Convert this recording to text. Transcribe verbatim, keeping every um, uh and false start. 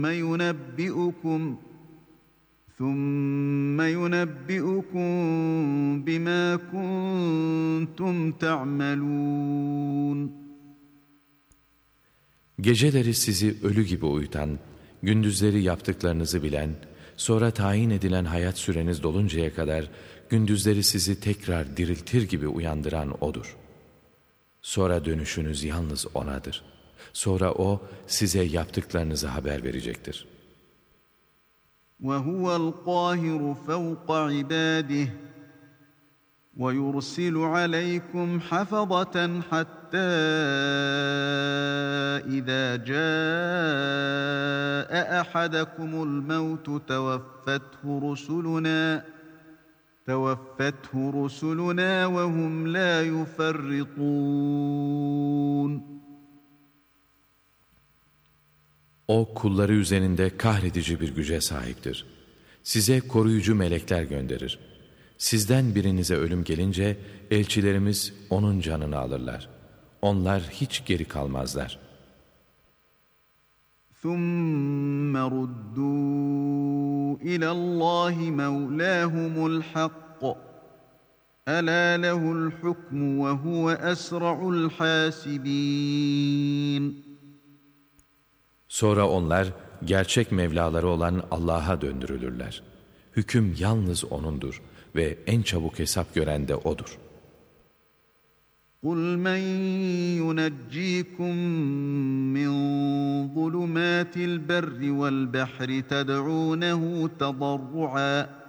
يُنَبِّئُكُمْ ثُمَّ يُنَبِّئُكُم بِمَا كُنتُمْ تَعْمَلُونَ Geceleri sizi ölü gibi uyutan, gündüzleri yaptıklarınızı bilen, sonra tayin edilen hayat süreniz doluncaya kadar gündüzleri sizi tekrar diriltir gibi uyandıran O'dur. Sonra dönüşünüz yalnız O'nadır. Sonra O size yaptıklarınızı haber verecektir. وَهُوَ الْقَاهِرُ فَوْقَ عِبَادِهِ وَيُرْسِلُ عَلَيْكُمْ حَفَظَةً حَتَّى إِذَا جَاءَ أَحَدَكُمُ الْمَوْتُ تَوَفَّتْهُ رُسُلُنَا تَوَفَّتْهُ رُسُلُنَا وَهُمْ لَا يُفَرِّطُونَ O kulları üzerinde kahredici bir güce sahiptir. Size koruyucu melekler gönderir. Sizden birinize ölüm gelince elçilerimiz onun canını alırlar. Onlar hiç geri kalmazlar. ثُمَّ رُدُّوا إِلَى اللّٰهِ مَوْلَاهُمُ الْحَقِّ أَلَا لَهُ الْحُكْمُ وَهُوَ أَسْرَعُ الْحَاسِبِينَ Sonra onlar gerçek Mevlaları olan Allah'a döndürülürler. Hüküm yalnız O'nundur ve en çabuk hesap gören de O'dur. قُلْ مَنْ يُنَجِّيكُمْ مِنْ ظُلُمَاتِ الْبَرِّ وَالْبَحْرِ تَدْعُونَهُ تَضَرُّعًا